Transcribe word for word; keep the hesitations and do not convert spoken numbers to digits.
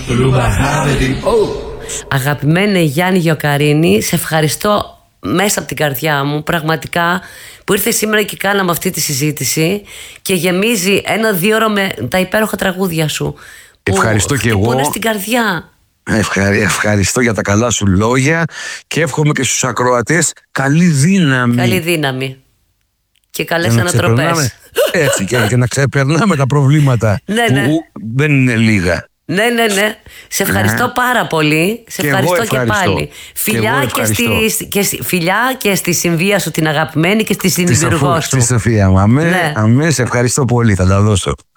Αγαπημένη Γιάννη Γεωκαρίνη, σε ευχαριστώ μέσα από την καρδιά μου πραγματικά που ήρθε σήμερα και κάναμε αυτή τη συζήτηση και γεμίζει ένα δύο ώρο με τα υπέροχα τραγούδια σου. Ευχαριστώ και εγώ. Που είναι στην καρδιά. Ευχαρι... Ευχαριστώ για τα καλά σου λόγια και εύχομαι και στους ακροατές καλή δύναμη. Καλή δύναμη. Και καλές ανατροπές. Έτσι και, και να ξεπερνάμε τα προβλήματα ναι, ναι. που δεν είναι λίγα. Ναι, ναι, ναι. Σε ευχαριστώ ναι. πάρα πολύ. Σε ευχαριστώ και, ευχαριστώ. και πάλι. Φιλιά και, στη, και, στη, φιλιά και στη συμβία σου την αγαπημένη και στη συνδημιουργό σου. Στη Σοφία μου. Αμέ, ναι. αμέ, σε ευχαριστώ πολύ. Θα τα δώσω.